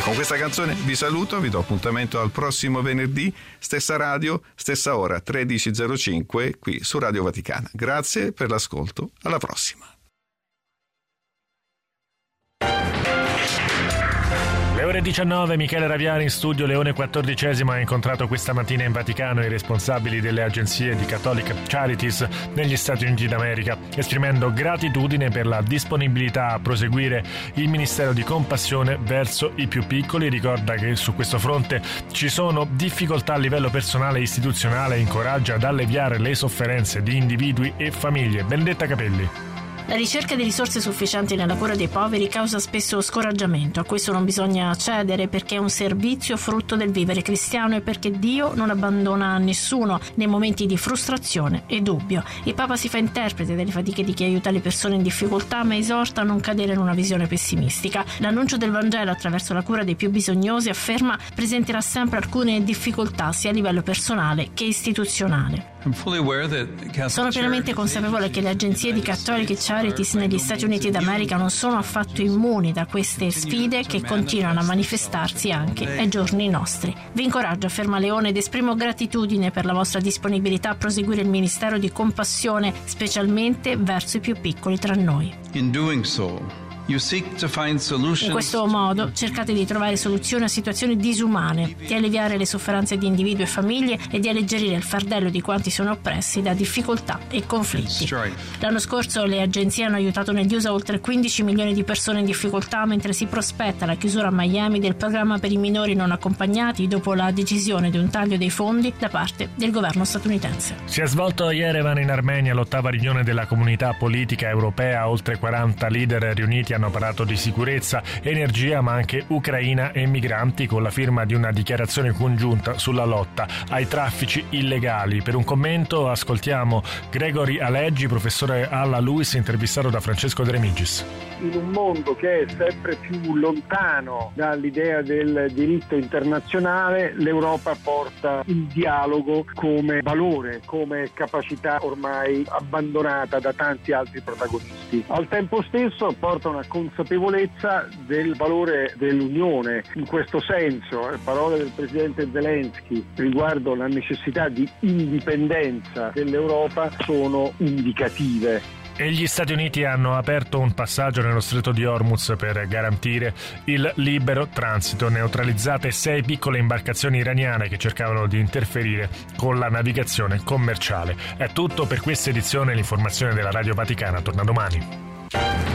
con questa canzone vi saluto, vi do appuntamento al prossimo venerdì, stessa radio, stessa ora, 13.05 qui su Radio Vaticana. Grazie per l'ascolto, alla prossima. Le ore 19, Michele Raviani in studio. Leone XIV ha incontrato questa mattina in Vaticano i responsabili delle agenzie di Catholic Charities negli Stati Uniti d'America, esprimendo gratitudine per la disponibilità a proseguire il ministero di compassione verso i più piccoli. Ricorda che su questo fronte ci sono difficoltà a livello personale e istituzionale e incoraggia ad alleviare le sofferenze di individui e famiglie. Benedetta Capelli. La ricerca di risorse sufficienti nella cura dei poveri causa spesso scoraggiamento. A questo non bisogna cedere, perché è un servizio frutto del vivere cristiano e perché Dio non abbandona nessuno nei momenti di frustrazione e dubbio. Il Papa si fa interprete delle fatiche di chi aiuta le persone in difficoltà, ma esorta a non cadere in una visione pessimistica. L'annuncio del Vangelo attraverso la cura dei più bisognosi, afferma, presenterà sempre alcune difficoltà sia a livello personale che istituzionale. Sono pienamente consapevole che le agenzie di Catholic Charities negli Stati Uniti d'America non sono affatto immuni da queste sfide che continuano a manifestarsi anche ai giorni nostri. Vi incoraggio, afferma Leone, ed esprimo gratitudine per la vostra disponibilità a proseguire il ministero di compassione, specialmente verso i più piccoli tra noi. In questo modo cercate di trovare soluzioni a situazioni disumane, di alleviare le sofferenze di individui e famiglie e di alleggerire il fardello di quanti sono oppressi da difficoltà e conflitti. L'anno scorso le agenzie hanno aiutato negli USA oltre 15 milioni di persone in difficoltà, mentre si prospetta la chiusura a Miami del programma per i minori non accompagnati dopo la decisione di un taglio dei fondi da parte del governo statunitense. Si è svolto a Yerevan in Armenia l'8ª riunione della comunità politica europea. Oltre 40 leader riuniti hanno parlato di sicurezza, energia, ma anche Ucraina e migranti, con la firma di una dichiarazione congiunta sulla lotta ai traffici illegali. Per un commento ascoltiamo Gregory Aleggi, professore alla LUISS, intervistato da Francesco De Remigis. In un mondo che è sempre più lontano dall'idea del diritto internazionale, l'Europa porta il dialogo come valore, come capacità ormai abbandonata da tanti altri protagonisti. Al tempo stesso porta una consapevolezza del valore dell'Unione. In questo senso, le parole del presidente Zelensky riguardo la necessità di indipendenza dell'Europa sono indicative. E gli Stati Uniti hanno aperto un passaggio nello stretto di Hormuz per garantire il libero transito, neutralizzate 6 piccole imbarcazioni iraniane che cercavano di interferire con la navigazione commerciale. È tutto per questa edizione, l'informazione della Radio Vaticana torna domani.